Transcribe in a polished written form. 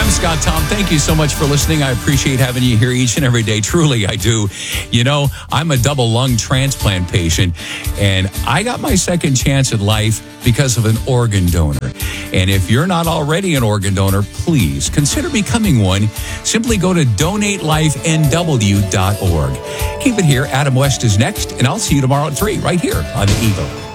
I'm Scott Tom. Thank you so much for listening. I appreciate having you here each and every day. Truly, I do. You know, I'm a double lung transplant patient, and I got my second chance at life because of an organ donor. And if you're not already an organ donor, please consider becoming one. Simply go to donatelifenw.org. Keep it here. Adam West is next, and I'll see you tomorrow at 3 right here on the Eagle.